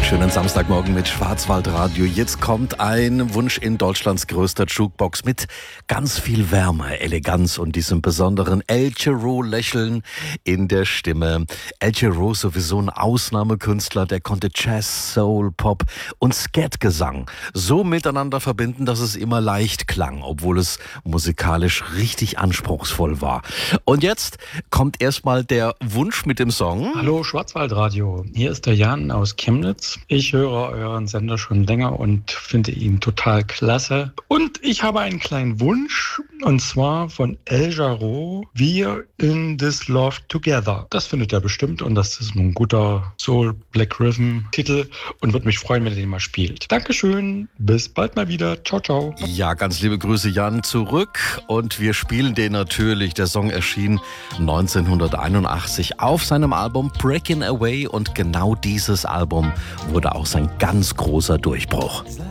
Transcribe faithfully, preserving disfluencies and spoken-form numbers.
Schönen Samstagmorgen mit Schwarzwaldradio. Jetzt kommt ein Wunsch in Deutschlands größter Jukebox mit ganz viel Wärme, Eleganz und diesem besonderen El Giro-Lächeln in der Stimme. El Giro sowieso ein Ausnahmekünstler, der konnte Jazz, Soul, Pop und Skat-Gesang so miteinander verbinden, dass es immer leicht klang, obwohl es musikalisch richtig anspruchsvoll war. Und jetzt kommt erstmal der Wunsch mit dem Song. Hallo Schwarzwaldradio, hier ist der Jan aus Chemnitz. Ich höre euren Sender schon länger und finde ihn total klasse. Und ich habe einen kleinen Wunsch, und zwar von El Giro, Wir in This Love Together. Das findet er bestimmt und das ist ein guter Soul Black Rhythm Titel und würde mich freuen, wenn er den mal spielt. Dankeschön, bis bald mal wieder. Ciao, ciao. Ja, ganz liebe Grüße Jan zurück und wir spielen den natürlich. Der Song erschien neunzehnhunderteinundachtzig auf seinem Album Breaking Away und genau dieses Album wurde auch sein ganz großer Durchbruch.